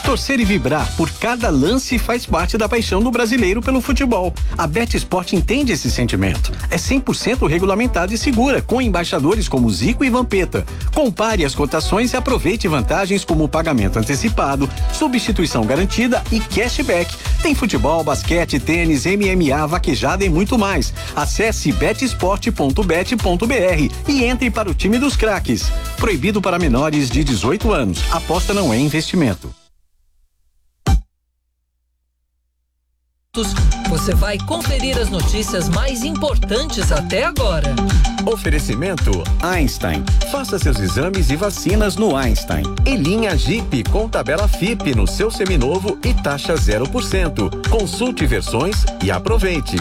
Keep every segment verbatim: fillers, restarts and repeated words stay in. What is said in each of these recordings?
Torcer e vibrar por cada lance faz parte da paixão do brasileiro pelo futebol. A BetSport entende esse sentimento. É cem por cento regulamentada e segura, com embaixadores como Zico e Vampeta. Compare as cotações e aproveite vantagens como pagamento antecipado, substituição garantida e cashback. Tem futebol, basquete, tênis, M M A, vaquejada e muito mais. Acesse betsport ponto bet ponto br e entre para o time dos craques. Proibido para menores de dezoito anos. Aposta não é investimento. Você vai conferir as notícias mais importantes até agora. Oferecimento Einstein. Faça seus exames e vacinas no Einstein. E linha Jeep com tabela F I P no seu seminovo e taxa zero por cento. Consulte versões e aproveite.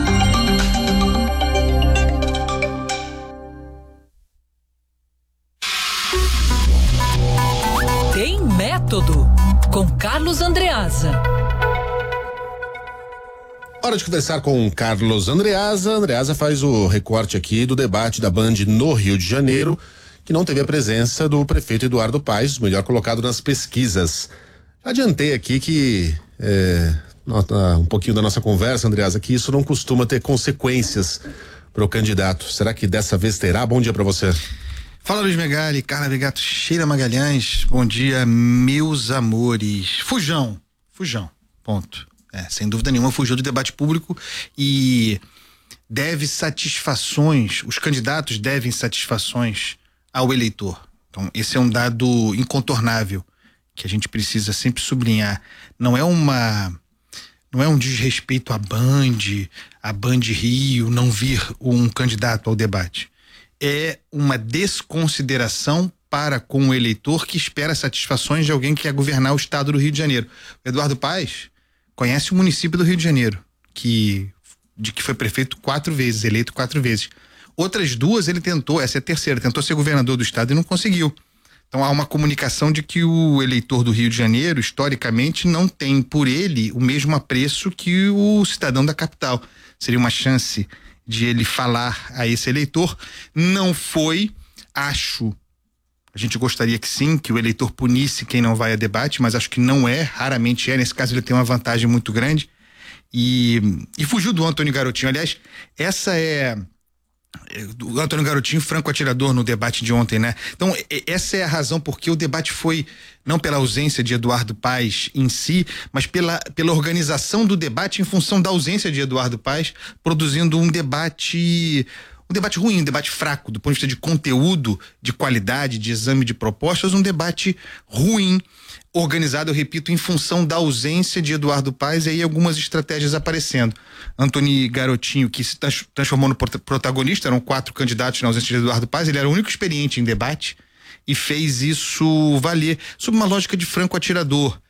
Tem Método, com Carlos Andreasa. Hora de conversar com Carlos Andreasa. Andreasa faz o recorte aqui do debate da Band no Rio de Janeiro, que não teve a presença do prefeito Eduardo Paes, o melhor colocado nas pesquisas. Adiantei aqui que, é, nota um pouquinho da nossa conversa, Andreasa, que isso não costuma ter consequências para o candidato. Será que dessa vez terá? Bom dia para você. Fala, Luiz Megali, Carla Vegato, Sheila Magalhães, bom dia, meus amores. Fujão, fujão, ponto. É, sem dúvida nenhuma, fugiu do debate público e deve satisfações, os candidatos devem satisfações ao eleitor. Então, esse é um dado incontornável que a gente precisa sempre sublinhar. Não é uma, não é um desrespeito à Band, à Band Rio, não vir um candidato ao debate. É uma desconsideração para com o eleitor que espera satisfações de alguém que quer governar o estado do Rio de Janeiro. O Eduardo Paes conhece o município do Rio de Janeiro, que, de que foi prefeito quatro vezes, eleito quatro vezes. Outras duas ele tentou, essa é a terceira, tentou ser governador do estado e não conseguiu. Então há uma comunicação de que o eleitor do Rio de Janeiro, historicamente, não tem por ele o mesmo apreço que o cidadão da capital. Seria uma chance de ele falar a esse eleitor. Não foi, acho, a gente gostaria que sim, que o eleitor punisse quem não vai a debate, mas acho que não é, raramente é. Nesse caso ele tem uma vantagem muito grande e, e fugiu do Antônio Garotinho. Aliás, essa é o Antônio Garotinho, franco atirador no debate de ontem, né? Então, essa é a razão porque o debate foi não pela ausência de Eduardo Paes em si, mas pela, pela organização do debate em função da ausência de Eduardo Paes, produzindo um debate um debate ruim, um debate fraco, do ponto de vista de conteúdo, de qualidade, de exame de propostas, um debate ruim, organizado, eu repito, em função da ausência de Eduardo Paes, e aí algumas estratégias aparecendo. Antônio Garotinho, que se transformou no protagonista, eram quatro candidatos na ausência de Eduardo Paes, ele era o único experiente em debate e fez isso valer, sob uma lógica de franco atirador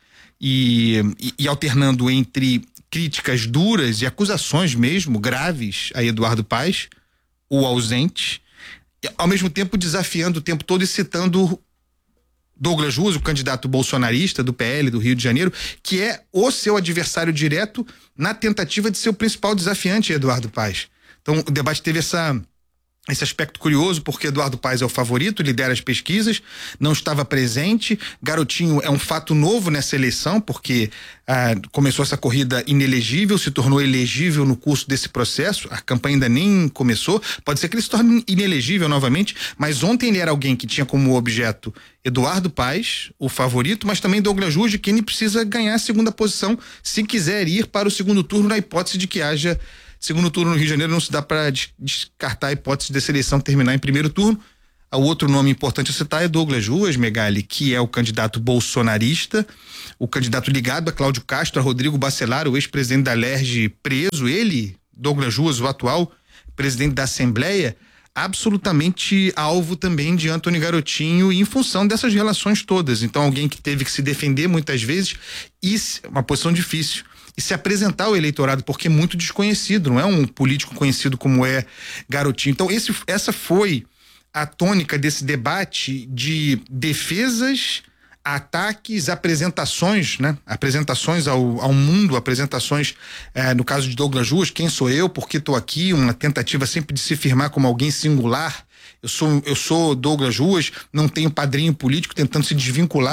e, e, e alternando entre críticas duras e acusações mesmo graves a Eduardo Paes, o ausente, ao mesmo tempo desafiando o tempo todo e citando Douglas Ruas, o candidato bolsonarista do P L do Rio de Janeiro, que é o seu adversário direto na tentativa de ser o principal desafiante, Eduardo Paes. Então o debate teve essa esse aspecto curioso, porque Eduardo Paes é o favorito, lidera as pesquisas, não estava presente. Garotinho é um fato novo nessa eleição, porque ah, começou essa corrida inelegível, se tornou elegível no curso desse processo, a campanha ainda nem começou, pode ser que ele se torne inelegível novamente, mas ontem ele era alguém que tinha como objeto Eduardo Paes, o favorito, mas também Douglas Ruas, de quem ele precisa ganhar a segunda posição se quiser ir para o segundo turno, na hipótese de que haja segundo turno no Rio de Janeiro. Não se dá para descartar a hipótese dessa eleição terminar em primeiro turno. O outro nome importante a citar é Douglas Ruas, Megali, que é o candidato bolsonarista, o candidato ligado a Cláudio Castro, a Rodrigo Bacelar, o ex-presidente da Alerj preso, ele, Douglas Ruas, o atual presidente da Assembleia, absolutamente alvo também de Antônio Garotinho em função dessas relações todas. Então alguém que teve que se defender muitas vezes e uma posição difícil. E se apresentar ao eleitorado, porque é muito desconhecido, não é um político conhecido como é Garotinho. Então esse, essa foi a tônica desse debate de defesas, ataques, apresentações, né? Apresentações ao, ao mundo, apresentações, eh, no caso de Douglas Ruas, quem sou eu, por que estou aqui, uma tentativa sempre de se firmar como alguém singular. Eu sou, eu sou Douglas Ruas, não tenho padrinho político, tentando se desvincular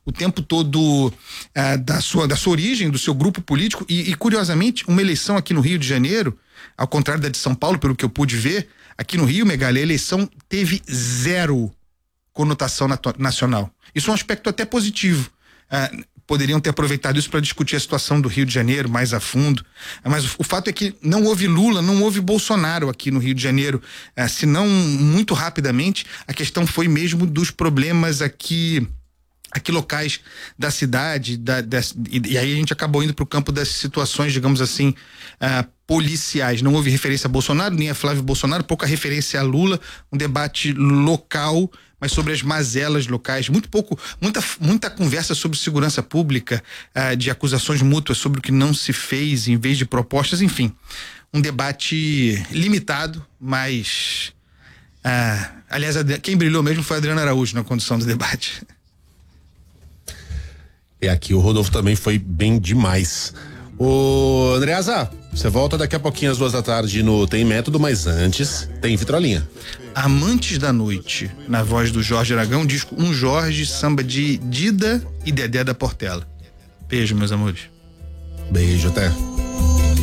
o tempo todo uh, da, sua, da sua origem, do seu grupo político e, e, curiosamente, uma eleição aqui no Rio de Janeiro, ao contrário da de São Paulo, pelo que eu pude ver, aqui no Rio, Megali, a eleição teve zero conotação nacional. Isso é um aspecto até positivo. Uh, poderiam ter aproveitado isso para discutir a situação do Rio de Janeiro mais a fundo, mas o, o fato é que não houve Lula, não houve Bolsonaro aqui no Rio de Janeiro, uh, se não muito rapidamente, a questão foi mesmo dos problemas aqui aqui locais da cidade, da, da, e, e aí a gente acabou indo para o campo das situações, digamos assim, uh, policiais. Não houve referência a Bolsonaro, nem a Flávio Bolsonaro, pouca referência a Lula, um debate local, mas sobre as mazelas locais, muito pouco, muita, muita conversa sobre segurança pública, uh, de acusações mútuas sobre o que não se fez em vez de propostas, enfim, um debate limitado, mas uh, aliás, quem brilhou mesmo foi a Adriana Araújo na condução do debate. E aqui o Rodolfo também foi bem demais. Ô, Andreasa, você volta daqui a pouquinho às duas da tarde no Tem Método, mas antes tem Vitrolinha. Amantes da Noite, na voz do Jorge Aragão, disco Um Jorge, samba de Dida e Dedé da Portela. Beijo, meus amores. Beijo, até.